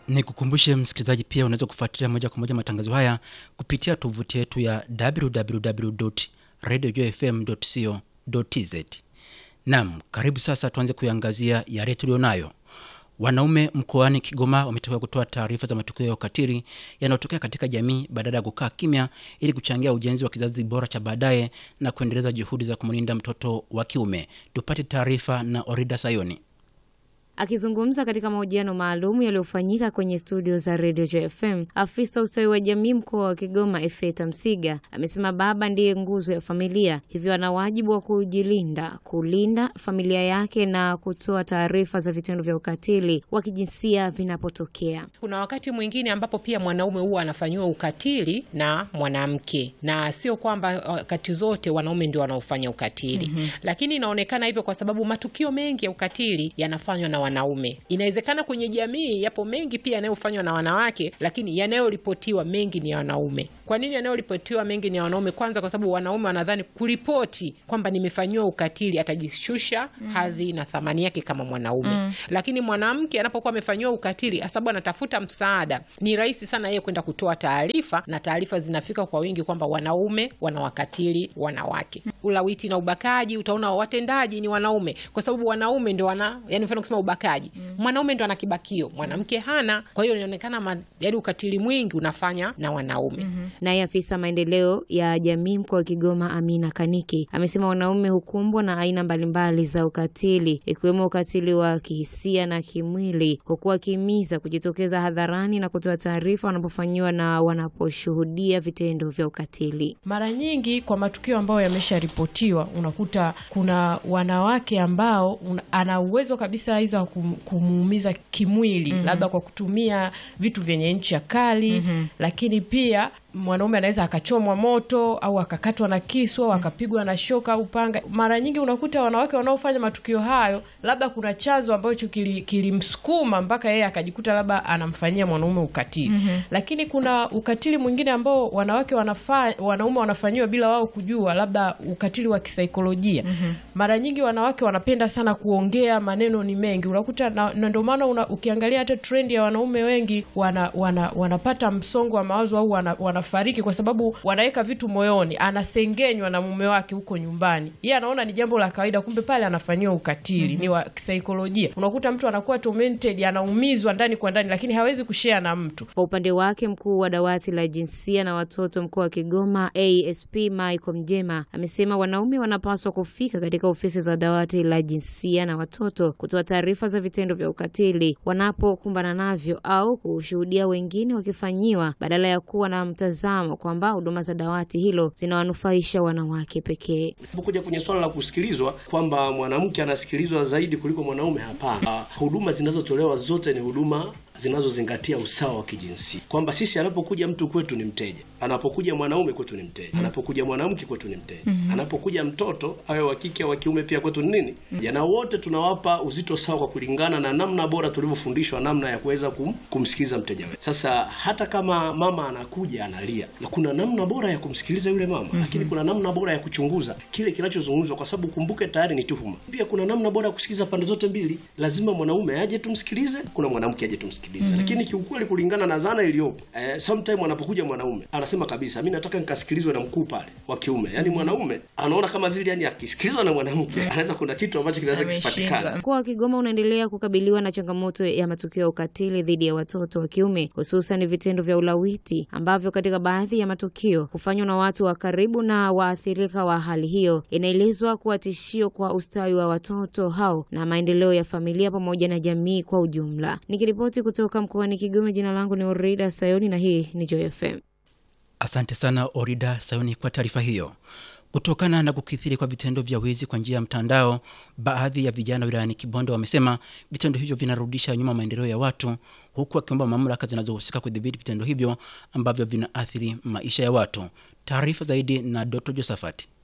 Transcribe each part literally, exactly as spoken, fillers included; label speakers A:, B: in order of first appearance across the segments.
A: Nikukumbushe msikilizaji pia unaweza kufuatilia moja kwa moja matangazo haya kupitia tovuti yetu ya w w w dot radio joy f m dot co dot t z. Naam, karibu sasa tuanze kuiangazia yale tulionayo. Wanaume mkoani Kigoma wametoka kutoa taarifa za matukio ya ukatili yanayotokea katika jamii badala ya kukaa kimya ili kuchangia ujenzi wa kizazi bora cha baadaye na kuendeleza juhudi za kumlinda mtoto wa kiume. Tupate taarifa na Orida Sayoni.
B: Akizungumza katika mahojiano maalum yaliyofanyika kwenye studio za Radio Joy F M, afisa ustawi wa jamii mkoa wa Kigoma Efeta Msiga amesema baba ndiye nguzo ya familia, hivyo ana wajibu wa kujilinda, kulinda familia yake na kutoa taarifa za vitendo vya ukatili wa kijinsia vinapotokea.
C: Kuna wakati mwingine ambapo pia mwanaume huwa anafanywa ukatili na mwanamke, na sio kwamba wakati zote wanaume ndio wanaofanya ukatili. Mm-hmm. Lakini inaonekana hivyo kwa sababu matukio mengi ya ukatili yanafanywa na wanaume. Inawezekana kwenye jamii yapo mengi pia yanayofanywa na wanawake, lakini yanayoripotiwa mengi ni ya wanaume. Kwa nini yanayoripotiwa mengi ni ya wanaume? Kwanza kwa sababu wanaume wanadhani kuripoti kwamba nimefanywa ukatili atajishusha mm. hadhi na thamani yake kama mwanaume. Mm. Lakini mwanamke anapokuwa amefanywa ukatili, sababu anatafuta msaada, ni rahisi sana yeye kwenda kutoa taarifa, na taarifa zinafika kwa wingi kwamba wanaume wanawakatili wanawake. Mm. Ulawiti na ubakaji utaona watendaji ni wanaume, kwa sababu wanaume ndio wana, yani mfano kusema ubakaji, mm. mwanaume ndio ana kibakio, mwanamke hana. Kwa hiyo inaonekana yaani ukatili mwingi unafanya na wanaume. Mm-hmm.
B: Naye afisa maendeleo ya jamii mkoa wa Kigoma Amina Kaniki amesema wanaume hukumbwa na aina mbalimbali za ukatili, ikiwemo ukatili wa kihisia na kimwili, huku akihimiza kujitokeza hadharani na kutoa taarifa wanapofanywa na wanaposhuhudia vitendo vya ukatili.
D: Mara nyingi kwa matukio ambayo yamesharipotiwa unakuta kuna wanawake ambao una, ana uwezo kabisa aiza kum, kumuumiza kimwili, mm-hmm. labda kwa kutumia vitu vyenye ncha kali, mm-hmm. lakini pia mwanaume anaweza akachomwa moto au akakatwa na kisu au akapigwa na shoka au panga. Mara nyingi unakuta wanawake wanaofanya matukio hayo labda kuna chanzo ambacho kilimsukuma kili mpaka yeye akajikuta labda anamfanyia mwanaume ukatili. Mm-hmm. Lakini kuna ukatili mwingine ambao wanawake wanafanya, wanaume wanafanyiwa bila wao kujua, labda ukatili wa kisaikolojia. Mm-hmm. Mara nyingi wanawake wanapenda sana kuongea, maneno ni mengi. Unakuta na, na ndio maana una, ukiangalia hata trend ya wanaume wengi wana, wana, wanapata msongo wa mawazo au wana, wana fariki kwa sababu wanaweka vitu moyoni, anasengenywa na mume wake huko nyumbani. Yeye anaona ni jambo la kawaida, kumbe pale anafanywa ukatili. Mm-hmm. Ni wa kisaikolojia. Unakuta mtu anakuwa tormented, anaumizwa ndani kwa ndani, lakini hawezi kushare na mtu.
B: Kwa upande wake mkuu wa dawati la jinsia na watoto mkoa wa Kigoma A S P Michael Mjema amesema wanaume wanapaswa kufika katika ofisi za dawati la jinsia na watoto kutoa taarifa za vitendo vya ukatili wanapokumbana navyo au kushuhudia wengine wakifanyiwa, badala ya kuwa na mtazamo kwamba huduma za dawati hilo zinawanufaisha wanawake pekee.
E: Kuja kwenye swala la kusikilizwa kwamba mwanamke anasikilizwa zaidi kuliko mwanaume, hapana. Huduma zinazotolewa zote ni huduma zinazozingatia usawa wa kijinsia. Kwamba sisi anapokuja mtu kwetu ni mteja, anapokuja mwanaume kwetu ni mteja, mm-hmm. anapokuja mwanamke kwetu ni mteja, mm-hmm. anapokuja mtoto awe wa kike au wa kiume pia kwetu ni nini? Mm-hmm. Yana wote tunawapa uzito sawa kwa kulingana na namna bora tulivyofundishwa namna ya kuweza kum, kumsikiliza mteja wetu. Sasa hata kama mama anakuja analia, na kuna namna bora ya kumsikiliza yule mama, mm-hmm. lakini kuna namna bora ya kuchunguza kile kinachozungumzwa, kwa sababu kumbuke tayari ni tuhuma. Pia kuna namna bora ya kusikiliza pande zote mbili. Lazima mwanaume aje tumsikilize, kuna mwanamke aje tumsikilize. Mm-hmm. Lakini kiukweli kulingana na zana iliyopo, eh, sometime anapokuja mwanaume anasema kabisa mimi nataka nikasikilizwe na mkuu pale wa kiume. Yaani mwanaume anaona kama vile yani akisikilizwa na mwanamke anaweza kuna kitu ambacho kinaweza kisipatikana.
B: Mkoa wa Kigoma unaendelea kukabiliwa na changamoto ya matukio ya ukatili dhidi ya watoto wa kiume, hususan vitendo vya ulawiti ambavyo katika baadhi ya matukio hufanywa na watu wa karibu na waathirika wa hali hiyo. Inaelezwa kuwa tishio kwa ustawi wa watoto hao na maendeleo ya familia pamoja na jamii kwa ujumla. Nikiripoti kutoka mkoani Kigoma, jina langu ni Orida Sayoni na hii ni Joy F M.
A: Asante sana Orida Sayoni kwa taarifa hiyo. Kutokana na kukithiri kwa vitendo vya wizi kwa njia ya mtandao, baadhi ya vijana wilayani Kibondo wamesema vitendo hivyo vinarudisha nyuma maendeleo ya watu, huku wakiomba mamlaka zinazohusika kudhibiti vitendo hivyo ambavyo vinaathiri maisha ya watu. Taarifa zaidi na Doctor Josephat.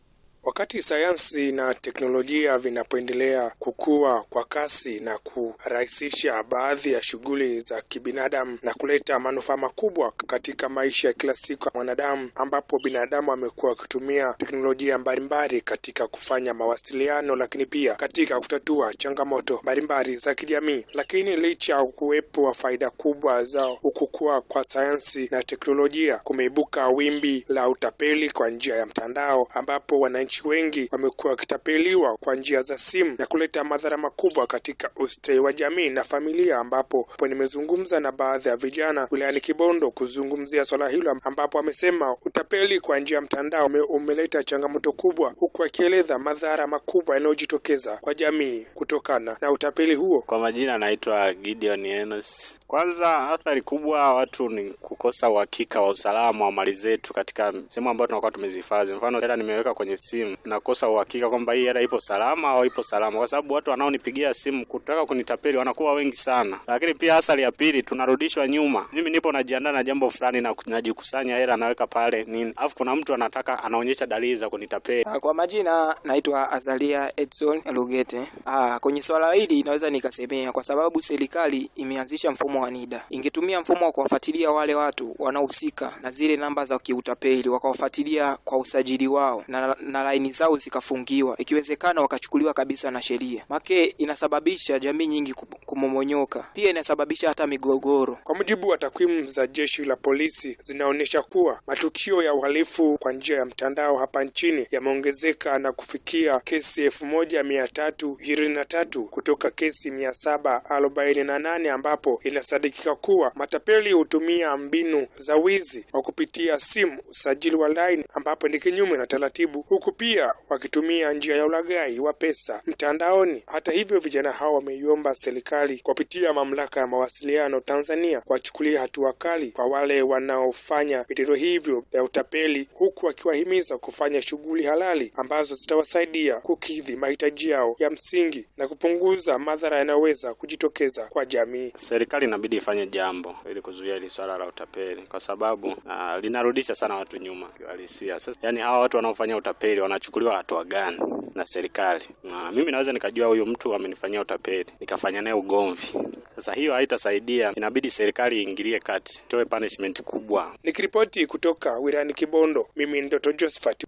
F: Wakati sayansi na teknolojia vinapoendelea kukua kwa kasi na kurahisisha baadhi ya shughuli za kibinadamu na kuleta manufaa makubwa katika maisha ya kila siku ya mwanadamu, ambapo binadamu amekuwa akitumia teknolojia mbalimbali katika kufanya mawasiliano, lakini pia katika kutatua changamoto mbalimbali za kijamii. Lakini licha ya kuwepo wa faida kubwa za kukua kwa sayansi na teknolojia, kumeibuka wimbi la utapeli kwa njia ya mtandao, ambapo wananchi wengi wamekuwa wakitapeliwa kwa njia za simu na kuleta madhara makubwa katika ustawi wa jamii na familia, ambapo nimezungumza na baadhi ya vijana wilayani Kibondo kuzungumzia swala hilo, ambapo amesema utapeli kwa njia ya mtandao umeleta changamoto kubwa, huku akieleza madhara makubwa yanayojitokeza kwa jamii kutokana na utapeli huo.
G: Kwa majina naitwa Gideon Enos. Kwanza athari kubwa watu ni kukosa uhakika wa usalama wa mali zetu katika sehemu ambayo tunakuwa tumezihifadhi. Mfano hela nimeweka kwenye simu, nakosa uhakika kwamba hii hela ipo salama au ipo salama, kwa sababu watu wanaonipigia simu kutaka kunitapeli wanakuwa wengi sana. Lakini pia athari ya pili, tunarudishwa nyuma. Mimi nipo najiandaa na jambo fulani na najikusanya hela naweka pale nini, alafu kuna mtu anataka anaonyesha dalili za kunitapeli.
H: Kwa majina naitwa Azalia Edson Lugete. Ah, kwenye swala hili naweza nikasemea kwa sababu serikali imeanzisha mfumo wa NIDA. Ingetumia mfumo wa kuwafuatilia wale watu wanaohusika na zile namba za kiutapeli, wakawafuatilia kwa usajili wao na, na line zao zikafungiwa, ikiwezekana wakachukuliwa kabisa na sheria. Make inasababisha jamii nyingi kumomonyoka, pia inasababisha hata migogoro.
F: Kwa mujibu wa takwimu za jeshi la polisi, zinaonyesha kuwa matukio ya uhalifu kwa njia ya mtandao hapa nchini yameongezeka na kufikia kesi elfu moja mia tatu ishirini na tatu kutoka kesi mia saba arobaini na nane, ambapo inasadikika kuwa matapeli hutumia mbinu za wizi wa kupitia simu, usajili wa line ambapo ni kinyume na taratibu, huku pia wakitumia njia ya ulaghai wa pesa mtandaoni. Hata hivyo, vijana hao wameiomba serikali kupitia mamlaka ya mawasiliano Tanzania kuwachukulia hatua kali kwa wale wanaofanya vitendo hivyo vya utapeli, huku wakiwahimiza kufanya shughuli halali ambazo zitawasaidia kukidhi mahitaji yao ya msingi na kupunguza madhara yanayoweza kujitokeza kwa jamii.
G: Serikali inabidi ifanye jambo ili kuzuia hili swala la utapeli, kwa sababu uh, linarudisha sana watu nyuma kihalisia. Sasa yani hawa watu wanaofanya utapeli wanachukuliwa hatua gani na serikali? Na mimi naweza nikajua huyo mtu amenifanyia utapeli, nikafanya naye ugomvi. Sasa hiyo haitasaidia, inabidi serikali iingilie kati, toe punishment kubwa.
F: Nikiripoti kutoka wilayani Kibondo, mimi Ndoto Josephat.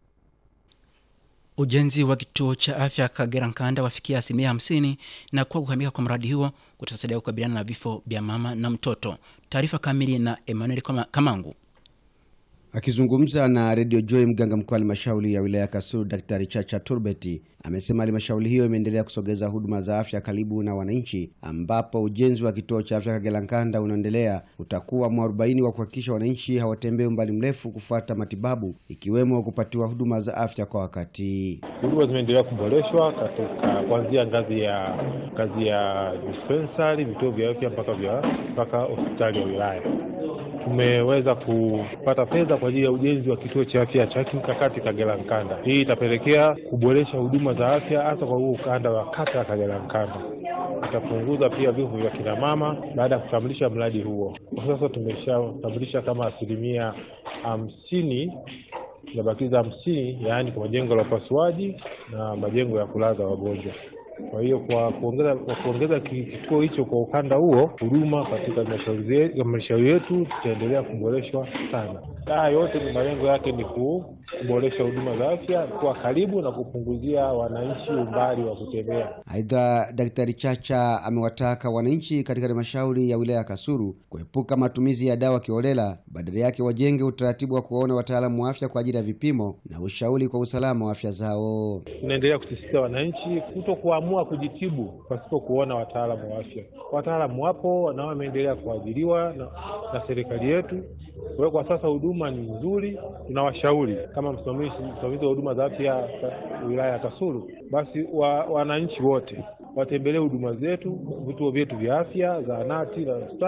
A: Ujenzi wa kituo cha afya Kagera Nkanda wafikia asilimia hamsini, na kwa kukamilika kwa mradi huo kutasaidia kukabiliana na vifo vya mama na mtoto. Taarifa kamili na Emmanuel Kamangu.
I: Akizungumza na Radio Joy, mganga mkuu wa halmashauri ya wilaya Kasulu Daktari Chacha Turbeti amesema halmashauri hiyo imeendelea kusogeza huduma za afya karibu na wananchi, ambapo ujenzi wa kituo cha afya Kagera Nkanda unaendelea. Utakuwa mwarobaini wa kuhakikisha wananchi hawatembei umbali mrefu kufuata matibabu, ikiwemo kupatiwa huduma za afya kwa wakati.
J: Huduma zimeendelea kuboreshwa katika kuanzia ngazi ya ngazi ya dispensary, vituo vya afya mpaka vya mpaka hospitali ya wilaya. Tumeweza kupata fedha kwa ajili ya ujenzi wa kituo cha afya cha kimkakati Kagera Nkanda. Hii itapelekea kuboresha huduma za afya hasa kwa huu ukanda wa kata Kagera Nkanda. Itapunguza pia vifo vya kina mama baada ya kukamilisha mradi huo. Kwa sasa tumeshakamilisha kama asilimia hamsini na bakiza hamsini, yaani kwa majengo ya upasuaji na majengo ya kulaza wagonjwa. Kwa hiyo kwa kuongeza kwa kuongeza kituo hicho kwa ukanda huo, huduma katika halmashauri yetu tutaendelea kuboreshwa sana. Haya yote ni malengo yake ni kuboresha huduma za afya kwa karibu na kupunguzia wananchi umbali wa kutembea.
I: Aidha, Daktari Chacha amewataka wananchi katika halmashauri ya wilaya Kasulu kuepuka matumizi ya dawa kiholela, badala yake wajenge utaratibu wa kuona wataalamu wa afya kwa ajili ya vipimo na ushauri kwa usalama wa afya zao.
J: Tunaendelea kusisitiza wananchi kutokuamua kujitibu pasipo kuona wataalamu wa afya. Wataalamu wapo na wameendelea kuajiriwa na, na serikali yetu. Kwa kwa sasa huduma ni nzuri, tunawashauri kama msimamizi msimamizi wa huduma za afya wilaya ya Kasulu, basi wa, wananchi wote watembelee huduma zetu, vituo vyetu vya afya, zahanati na hospitali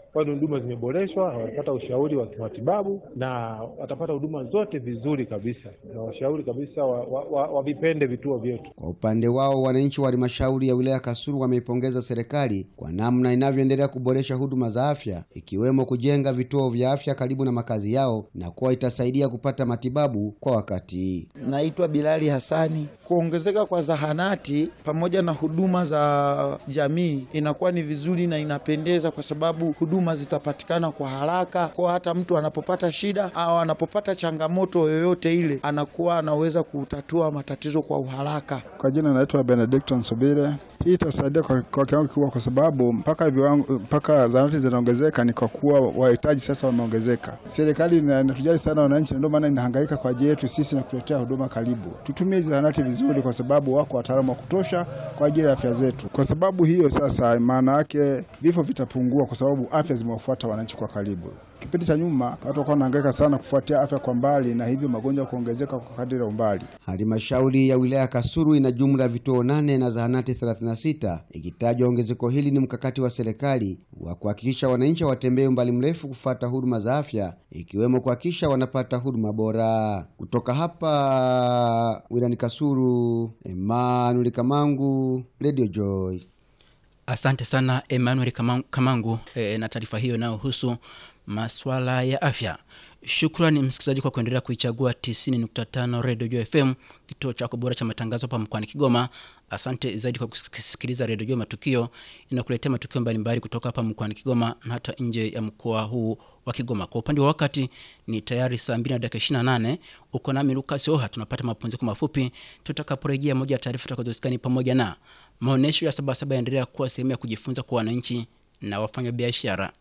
J: kwani huduma zimeboreshwa, watapata ushauri wa kimatibabu na watapata huduma zote vizuri kabisa, na washauri kabisa wavipende wa, wa, wa vituo vyetu.
I: Kwa upande wao, wananchi wa halmashauri ya wilaya Kasulu wameipongeza serikali kwa namna inavyoendelea kuboresha huduma za afya, ikiwemo kujenga vituo vya afya karibu na makazi yao na kuwa itasaidia kupata matibabu kwa wakati.
K: Naitwa Bilali Hasani. Kuongezeka kwa zahanati pamoja na huduma za jamii inakuwa ni vizuri na inapendeza, kwa sababu huduma zitapatikana kwa haraka, kwa hata mtu anapopata shida au anapopata changamoto yoyote ile anakuwa anaweza kutatua matatizo kwa uharaka.
L: Kwa jina naitwa Benedicton Subire. Hii itasaidia kwa, kwa kiwango kikubwa, kwa sababu mpaka viwango mpaka zahanati zinaongezeka ni kwa kuwa wahitaji sasa wameongezeka. Serikali inatujali sana wananchi, ndio maana inahangaika kwa ajili yetu sisi na kuletea huduma karibu. Tutumie zahanati vizuri, kwa sababu wako wataalamu wa kutosha kwa ajili ya afya zetu. Kwa sababu hiyo sasa, maana yake vifo vitapungua, kwa sababu afya zimewafuata wananchi kwa karibu. Kipindi cha nyuma watu walikuwa wanahangaika sana kufuatia afya kwa mbali, na hivyo magonjwa kuongezeka kwa kadiri ya umbali.
I: Halmashauri ya wilaya Kasulu ina jumla ya vituo nane na zahanati thelathini na sita, ikitajwa ongezeko hili ni mkakati wa serikali wa kuhakikisha wananchi watembee umbali mrefu kufuata huduma za afya, ikiwemo kuhakikisha wanapata huduma bora. Kutoka hapa wilayani Kasulu, Emmanuel Kamangu, Radio Joy.
A: Asante sana Emmanuel Kamangu e, na taarifa hiyo inayohusu masuala ya afya. Shukrani msikilizaji kwa kuendelea kuichagua tisini nukta tano Radio Joy F M, kituo chako bora cha matangazo hapa mkoani Kigoma. Asante zaidi kwa kusikiliza Radio Joy Matukio, inakuletea matukio mbalimbali kutoka hapa mkoani Kigoma na hata nje ya mkoa huu wa Kigoma. Kwa upande wa wakati ni tayari saa mbili na dakika ishirini na nane. Uko nami Lucas Oha, tunapata mapumziko mafupi. Tutakaporejea, moja ya taarifa tutakazosikani pamoja na maonesho ya Sabasaba yaendelea kuwa sehemu ya kujifunza kwa wananchi na wafanya biashara.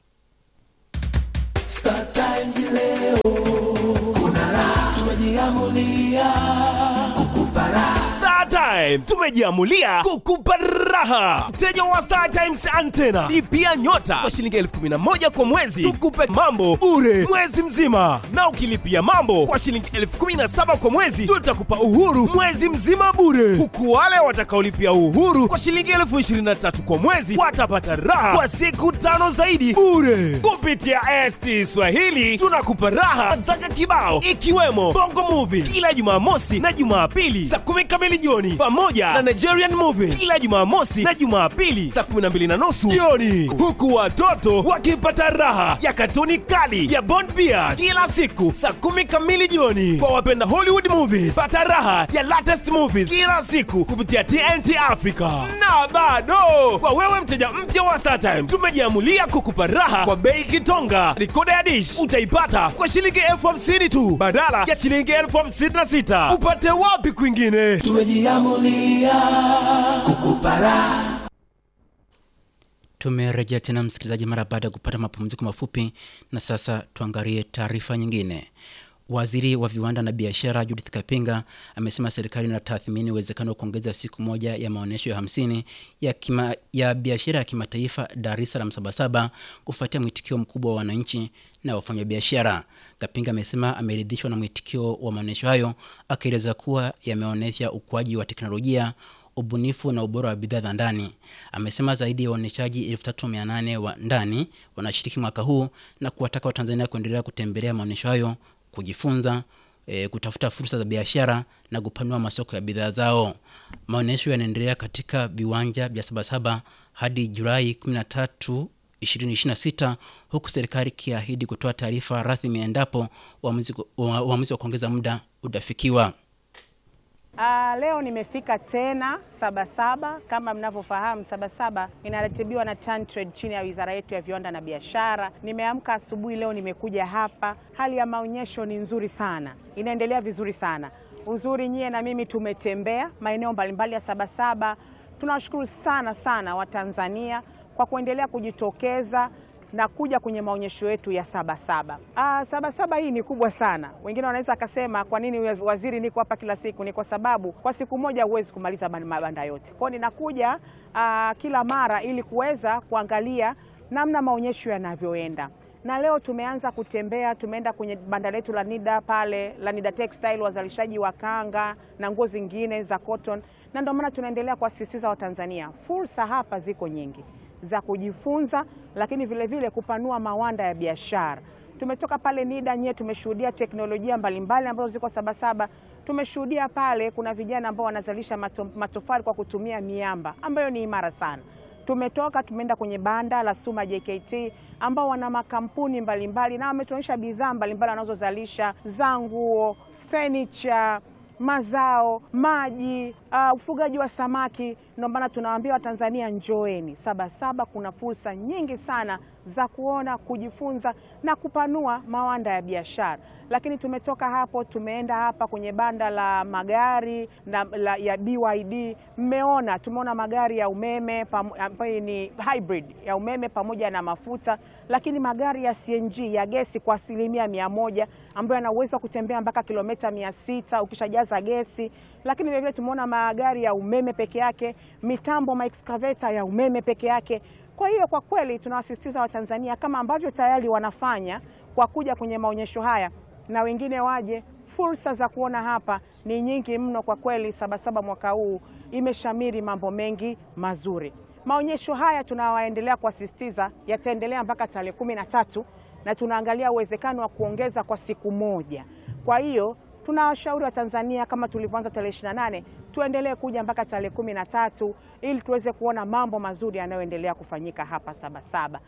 M: Star Times leo kuna raha, tumejiamulia kukupa raha. Star Times tumejiamulia kukupa raha. Mteja wa Star Times Antenna lipia nyota kwa shilingi elfu kumi na moja kwa mwezi, tukupe mambo bure mwezi mzima, na ukilipia mambo kwa shilingi elfu kumi na saba kwa mwezi tutakupa uhuru mwezi mzima bure, huku wale watakaolipia uhuru kwa shilingi elfu ishirini na tatu kwa mwezi watapata raha kwa siku tano zaidi bure. Kupitia S T Swahili tunakupa raha zaka kibao, ikiwemo Bongo Movie kila Jumamosi na Jumapili saa kumi kamili jioni, pamoja na Nigerian Movie kila Jumamosi na Jumapili saa kumi na mbili na nusu jioni, huku watoto wakipata raha ya katuni kali ya Bond Bears kila siku saa kumi kamili jioni. Kwa wapenda Hollywood movies, pata raha ya latest movies kila siku kupitia T N T Africa. Na bado kwa wewe mteja mpya wa Star Times, tumejiamulia kukupa raha kwa bei kitonga. Recorder ya dish utaipata kwa shilingi elfu hamsini tu badala ya shilingi elfu hamsini na sita. Upate wapi kwingine? Tumejiamulia kukupa raha.
A: Tumerejea tena msikilizaji mara baada ya kupata mapumziko mafupi, na sasa tuangalie taarifa nyingine. Waziri wa viwanda na biashara Judith Kapinga amesema serikali inatathmini uwezekano wa kuongeza siku moja ya maonesho ya hamsini ya kima, ya biashara ya kimataifa Dar es Salaam Sabasaba kufuatia mwitikio mkubwa wa wananchi na wafanyabiashara. Kapinga amesema ameridhishwa na mwitikio wa maonesho hayo, akieleza kuwa yameonyesha ukuaji wa teknolojia, ubunifu na ubora wa bidhaa za ndani. Amesema zaidi ya waoneshaji elfu tatu na mia nane wa ndani wanashiriki mwaka huu, na kuwataka Watanzania kuendelea kutembelea maonesho hayo, kujifunza, e, kutafuta fursa za biashara na kupanua masoko ya bidhaa zao. Maonesho yanaendelea katika viwanja vya Sabasaba hadi Julai kumi na tatu, ishirini ishirini na sita, huku serikali kiahidi kutoa taarifa rasmi endapo uamuzi wa kuongeza muda utafikiwa.
N: Uh, leo nimefika tena Sabasaba. Kama mnavyofahamu, Sabasaba inaratibiwa na TanTrade chini ya wizara yetu ya viwanda na biashara. Nimeamka asubuhi leo nimekuja hapa. Hali ya maonyesho ni nzuri sana, inaendelea vizuri sana. Uzuri nyie na mimi tumetembea maeneo mbalimbali ya Sabasaba. Tunawashukuru sana sana Watanzania kwa kuendelea kujitokeza na kuja kwenye maonyesho yetu ya Sabasaba. Ah, Sabasaba hii ni kubwa sana. Wengine wanaweza akasema kwa nini waziri niko hapa kila siku? Ni kwa sababu kwa siku moja huwezi kumaliza mabanda yote. Kwa hiyo ninakuja ah, kila mara ili kuweza kuangalia namna maonyesho yanavyoenda. Na leo tumeanza kutembea, tumeenda kwenye banda letu la Nida pale, la Nida Textile, wazalishaji wa kanga na nguo zingine za cotton. Na ndio maana tunaendelea kuasisitiza Watanzania, fursa hapa ziko nyingi. za kujifunza, lakini vile vile kupanua mawanda ya biashara. Tumetoka pale NIDA nye tumeshuhudia teknolojia mbalimbali ambazo ziko Sabasaba. Tumeshuhudia pale kuna vijana ambao wanazalisha mato, matofali kwa kutumia miamba ambayo ni imara sana. Tumetoka tumeenda kwenye banda la Suma J K T ambao wana makampuni mbalimbali na wametuonyesha bidhaa mbalimbali wanazozalisha za nguo, furniture, mazao, maji, uh, ufugaji wa samaki. Ndio maana tunawaambia Watanzania njoeni Sabasaba, kuna fursa nyingi sana za kuona, kujifunza na kupanua mawanda ya biashara. Lakini tumetoka hapo tumeenda hapa kwenye banda la magari na, la, ya B Y D. Mmeona tumeona magari ya umeme ambayo ni hybrid ya umeme pamoja na mafuta, lakini magari ya C N G ya gesi kwa asilimia mia moja ambayo yana uwezo wa kutembea mpaka kilomita mia sita ukishajaza gesi. Lakini vile vile tumeona magari ya umeme peke yake, mitambo ma excavator ya umeme peke yake. Kwa hiyo kwa kweli tunawasisitiza Watanzania kama ambavyo tayari wanafanya kwa kuja kwenye maonyesho haya, na wengine waje. Fursa za kuona hapa ni nyingi mno kwa kweli. Sabasaba mwaka huu imeshamiri mambo mengi mazuri. Maonyesho haya tunawaendelea kuasisitiza yataendelea mpaka tarehe kumi na tatu na tunaangalia uwezekano wa kuongeza kwa siku moja. Kwa hiyo tunawashauri wa Tanzania kama tulivyoanza tarehe ishirini na nane tuendelee kuja mpaka tarehe kumi na tatu ili tuweze kuona mambo mazuri yanayoendelea kufanyika hapa Sabasaba.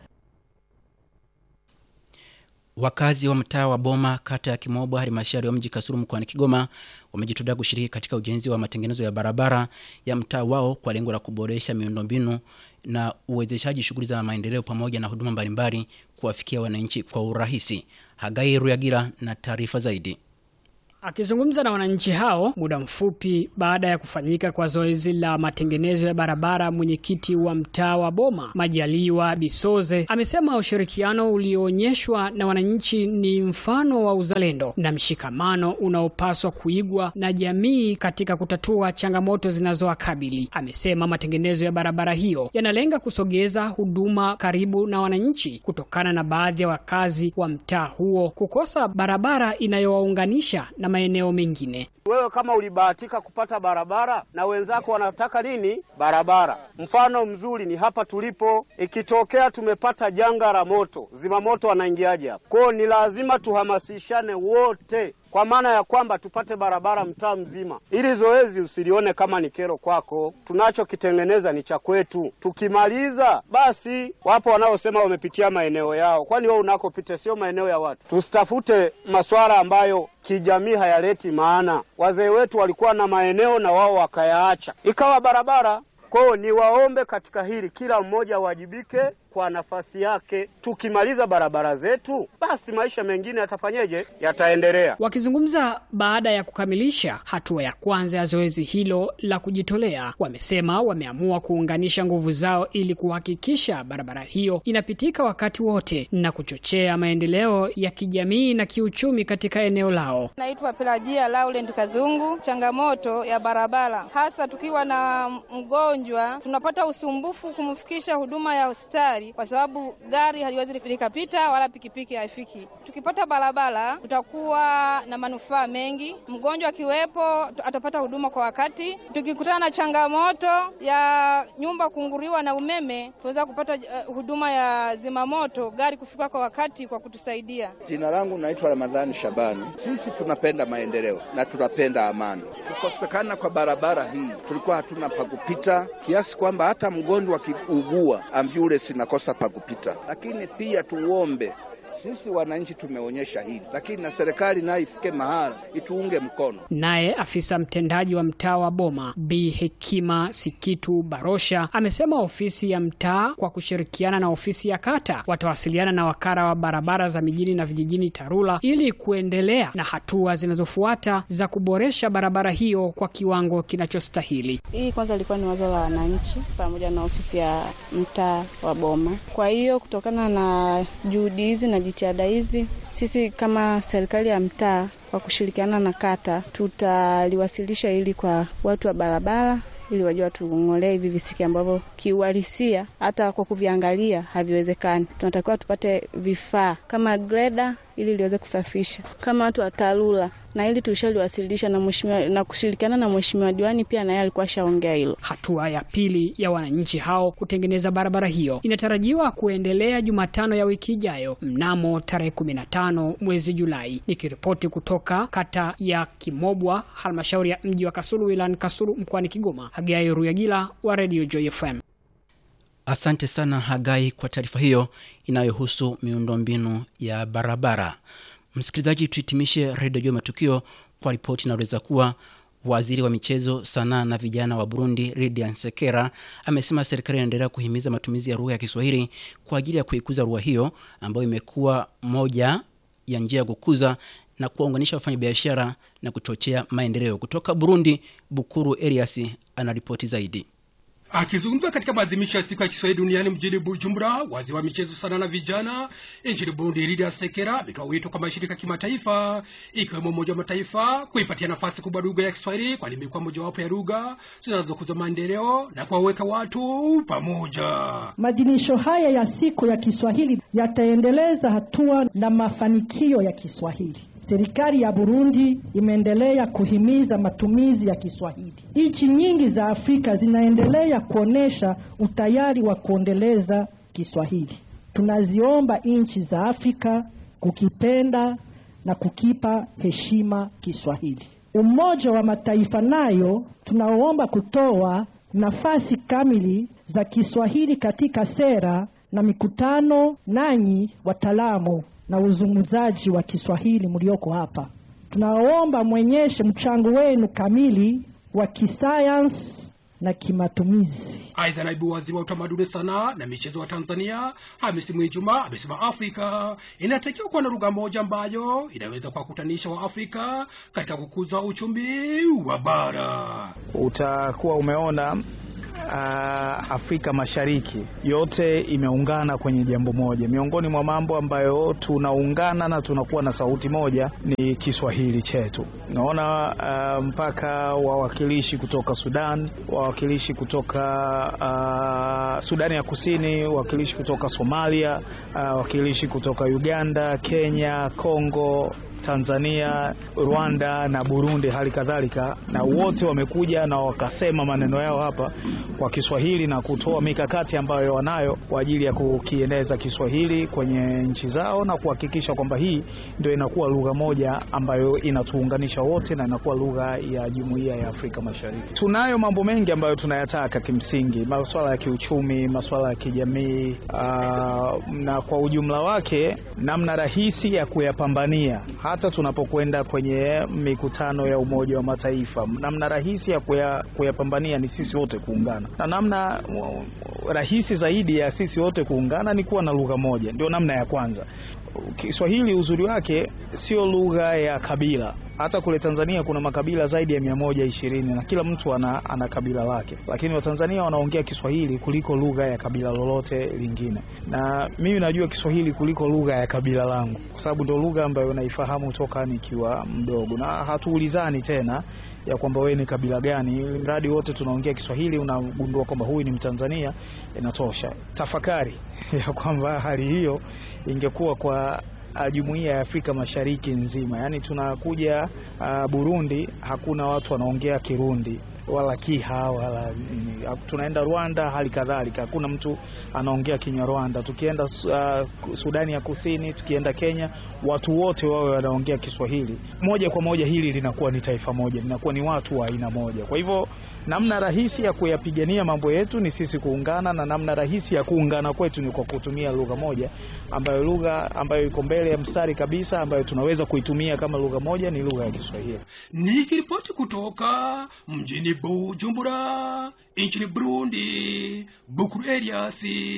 A: Wakazi wa mtaa wa Boma, kata ya Kimobo, halmashauri ya mji Kasulu mkoani Kigoma wamejitolea kushiriki katika ujenzi wa matengenezo ya barabara ya mtaa wao kwa lengo la kuboresha miundombinu na uwezeshaji shughuli za maendeleo pamoja na huduma mbalimbali kuwafikia wananchi kwa urahisi. Hagai Ruyagira na taarifa zaidi.
O: Akizungumza na wananchi hao muda mfupi baada ya kufanyika kwa zoezi la matengenezo ya barabara, mwenyekiti wa mtaa wa Boma Majaliwa Bisoze amesema ushirikiano ulioonyeshwa na wananchi ni mfano wa uzalendo na mshikamano unaopaswa kuigwa na jamii katika kutatua changamoto zinazowakabili. Amesema matengenezo ya barabara hiyo yanalenga kusogeza huduma karibu na wananchi kutokana na baadhi ya wakazi wa mtaa huo kukosa barabara inayowaunganisha na maeneo mengine.
P: Wewe kama ulibahatika kupata barabara na wenzako wanataka nini? Barabara. Mfano mzuri ni hapa tulipo. Ikitokea tumepata janga la moto, zimamoto wanaingiaje hapa? Kwa ni lazima tuhamasishane wote, kwa maana ya kwamba tupate barabara mtaa mzima. Ili zoezi usilione kama ni kero kwako. Tunachokitengeneza ni cha kwetu. Tukimaliza basi wapo wanaosema wamepitia maeneo yao. Kwani wewe unakopita sio maeneo ya watu? Tusitafute masuala ambayo kijamii hayaleti maana. Wazee wetu walikuwa na maeneo na wao wakayaacha ikawa barabara. Kwa ni waombe katika hili kila mmoja wajibike kwa nafasi yake. Tukimaliza barabara zetu basi maisha mengine yatafanyeje? Yataendelea.
O: Wakizungumza baada ya kukamilisha hatua ya kwanza ya zoezi hilo la kujitolea, wamesema wameamua kuunganisha nguvu zao ili kuhakikisha barabara hiyo inapitika wakati wote na kuchochea maendeleo ya kijamii na kiuchumi katika eneo lao.
Q: Naitwa Pelagia Laurent Kazungu. Changamoto ya barabara hasa tukiwa na mgonjwa tunapata usumbufu kumfikisha huduma ya hospitali kwa sababu gari haliwezi likapita wala pikipiki haifiki. Tukipata barabara tutakuwa na manufaa mengi. Mgonjwa akiwepo atapata huduma kwa wakati. Tukikutana na changamoto ya nyumba kunguriwa na umeme, tuweza kupata uh, huduma ya zimamoto, gari kufika kwa wakati kwa kutusaidia.
R: Jina langu naitwa Ramadhani Shabani. Sisi tunapenda maendeleo na tunapenda amani. Kukosekana kwa barabara hii tulikuwa hatuna pa kupita, kiasi kwamba hata mgonjwa akiugua ambulance inakosa pa kupita. Lakini pia tuombe, sisi wananchi tumeonyesha hili, lakini na serikali nayo ifike mahali ituunge mkono.
O: Naye afisa mtendaji wa mtaa wa Boma Bi Hekima Sikitu Barosha amesema ofisi ya mtaa kwa kushirikiana na ofisi ya kata watawasiliana na wakala wa barabara za mijini na vijijini TARURA ili kuendelea na hatua zinazofuata za kuboresha barabara hiyo kwa kiwango kinachostahili.
S: Hii kwanza ilikuwa ni wazo la wananchi pamoja na ofisi ya mtaa wa Boma. Kwa hiyo kutokana na juhudi hizi na jitihada hizi, sisi kama serikali ya mtaa kwa kushirikiana na kata tutaliwasilisha ili kwa watu wa barabara ili wajua tung'olee hivi visiki ambavyo kiuhalisia hata kwa kuviangalia haviwezekani. Tunatakiwa tupate vifaa kama grader ili liweze kusafisha. Kama watu wa TARURA na ili tulishaliwasilisha na mheshimiwa na kushirikiana na mheshimiwa diwani pia na yeye alikuwa shaongea hilo.
O: Hatua ya pili ya wananchi hao kutengeneza barabara hiyo inatarajiwa kuendelea Jumatano ya wiki ijayo mnamo tarehe kumi na tano mwezi Julai. Nikiripoti kutoka kata ya Kimobwa, halmashauri ya mji wa Kasulu, wilayani Kasulu, mkoani Kigoma, Hagai Ruyagila wa Radio Joy F M.
A: Asante sana Hagai kwa taarifa hiyo inayohusu miundombinu ya barabara. Msikilizaji, tuhitimishe Radio Joy Matukio kwa ripoti inaweza kuwa Waziri wa Michezo, Sanaa na Vijana wa Burundi, Lydia Nsekera, amesema serikali inaendelea kuhimiza matumizi ya lugha ya Kiswahili kwa ajili ya kuikuza lugha hiyo ambayo imekuwa moja ya njia ya kukuza na kuwaunganisha wafanyabiashara na kuchochea maendeleo. Kutoka Burundi, Bukuru Elias anaripoti zaidi.
T: Akizungumza katika maadhimisho ya siku ya Kiswahili duniani mjini Bujumbura, waziri wa michezo, sanaa na vijana nchini Burundi, Lydia Nsekera, ametoa wito kwa mashirika kimataifa ikiwemo Umoja wa Mataifa kuipatia nafasi kubwa lugha ya Kiswahili, kwani imekuwa mojawapo ya lugha zinazokuza maendeleo na kuwaweka watu pamoja.
U: Maadhimisho haya ya siku ya Kiswahili yataendeleza hatua na mafanikio ya Kiswahili. Serikali ya Burundi imeendelea kuhimiza matumizi ya Kiswahili. Nchi nyingi za Afrika zinaendelea kuonesha utayari wa kuendeleza Kiswahili. Tunaziomba nchi za Afrika kukipenda na kukipa heshima Kiswahili. Umoja wa Mataifa nayo tunaomba kutoa nafasi kamili za Kiswahili katika sera na mikutano nanyi wataalamu na uzungumzaji wa Kiswahili mlioko hapa. Tunaomba mwenyeshe mchango wenu kamili wa kisayansi na kimatumizi.
T: Aidha, naibu waziri wa utamaduni, sanaa na michezo wa Tanzania, Hamisi Mwijuma, amesema Afrika inatakiwa kuwa na lugha moja ambayo inaweza kuwakutanisha wa Afrika katika kukuza uchumi wa bara.
V: Utakuwa umeona Uh, Afrika Mashariki yote imeungana kwenye jambo moja. Miongoni mwa mambo ambayo tunaungana na tunakuwa na sauti moja ni Kiswahili chetu. Naona uh, mpaka wawakilishi kutoka Sudan, wawakilishi kutoka uh, Sudani ya Kusini, wawakilishi kutoka Somalia, uh, wawakilishi kutoka Uganda, Kenya, Kongo, Tanzania, Rwanda na Burundi hali kadhalika, na wote wamekuja na wakasema maneno yao hapa kwa Kiswahili na kutoa mikakati ambayo wanayo kwa ajili ya kukieneza Kiswahili kwenye nchi zao na kuhakikisha kwamba hii ndio inakuwa lugha moja ambayo inatuunganisha wote na inakuwa lugha ya Jumuiya ya Afrika Mashariki. Tunayo mambo mengi ambayo tunayataka kimsingi, masuala ya kiuchumi, masuala ya kijamii, uh, na kwa ujumla wake namna rahisi ya kuyapambania. Hata tunapokwenda kwenye mikutano ya Umoja wa Mataifa, namna rahisi ya kuya, kuyapambania ni sisi wote kuungana. Na namna rahisi zaidi ya sisi wote kuungana ni kuwa na lugha moja. Ndio namna ya kwanza. Kiswahili uzuri wake sio lugha ya kabila. Hata kule Tanzania kuna makabila zaidi ya mia moja ishirini na kila mtu ana, ana kabila lake. Lakini Watanzania wanaongea Kiswahili kuliko lugha ya kabila lolote lingine. Na mimi najua Kiswahili kuliko lugha ya kabila langu, kwa sababu ndio lugha ambayo naifahamu toka nikiwa mdogo. Na hatuulizani tena ya kwamba wewe ni kabila gani, mradi wote tunaongea Kiswahili, unagundua kwamba huyu ni Mtanzania, inatosha. Tafakari ya kwamba hali hiyo ingekuwa kwa Jumuiya ya Afrika Mashariki nzima. Yaani tunakuja uh, Burundi, hakuna watu wanaongea Kirundi wala Kiha wala nini. Tunaenda Rwanda hali kadhalika, hakuna mtu anaongea Kinyarwanda. Tukienda uh, Sudani ya Kusini, tukienda Kenya, watu wote wao wanaongea Kiswahili. Moja kwa moja hili linakuwa ni taifa moja, linakuwa ni watu wa aina moja. Kwa hivyo namna rahisi ya kuyapigania mambo yetu ni sisi kuungana, na namna rahisi ya kuungana kwetu ni kwa kutumia lugha moja, ambayo lugha ambayo iko mbele ya mstari kabisa, ambayo tunaweza kuitumia kama lugha moja ni lugha ya Kiswahili.
T: Nikiripoti kutoka mjini Bujumbura nchini Burundi, Bukuru Elias,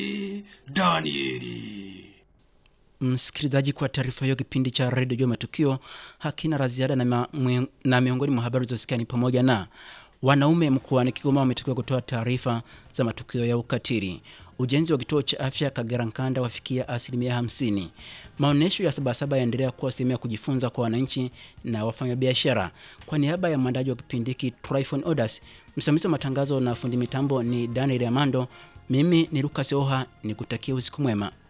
T: Danieli.
A: Msikilizaji, kwa taarifa hiyo kipindi cha Radio Joy Matukio hakina la ziada, na, na miongoni mwa habari zilizosikia ni pamoja na wanaume mkoani Kigoma wametakiwa kutoa taarifa za matukio ya ukatili. Ujenzi wa kituo cha afya Kagera Nkanda wafikia asilimia hamsini. Maonesho ya Sabasaba yaendelea kuwa sehemu ya kujifunza kwa wananchi na wafanyabiashara. Kwa niaba ya mwandaji wa kipindi hiki Tryphon Odas, msimamizi wa matangazo na fundi mitambo ni Daniel Amando, mimi ni Lucas Oha, nikutakia usiku mwema.